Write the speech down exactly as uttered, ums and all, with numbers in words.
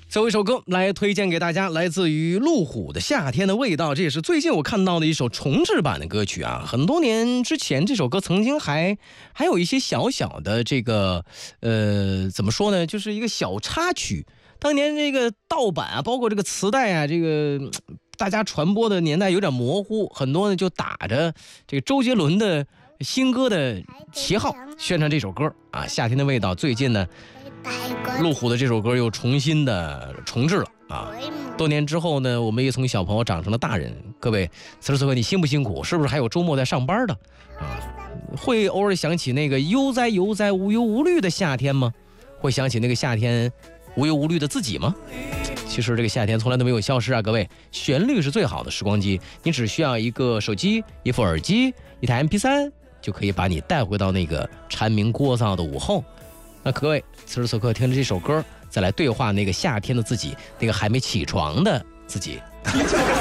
最后一首歌来推荐给大家，来自于路虎的《夏天的味道》，这也是最近我看到的一首重制版的歌曲啊。很多年之前，这首歌曾经还还有一些小小的这个呃，怎么说呢，就是一个小插曲。当年这个盗版啊，包括这个磁带啊，这个大家传播的年代有点模糊，很多呢就打着这个周杰伦的新歌的旗号宣传这首歌啊，《夏天的味道》。最近呢，路虎的这首歌又重新的重制了啊！多年之后呢，我们也从小朋友长成了大人。各位，此时此刻你辛不辛苦？是不是还有周末在上班的啊？会偶尔想起那个悠哉悠哉无忧无虑的夏天吗？会想起那个夏天无忧无虑的自己吗？其实这个夏天从来都没有消失啊！各位，旋律是最好的时光机，你只需要一个手机、一副耳机、一台 M P 三，就可以把你带回到那个蝉鸣聒噪的午后。那各位，此时此刻听着这首歌，再来对话那个夏天的自己，那个还没起床的自己。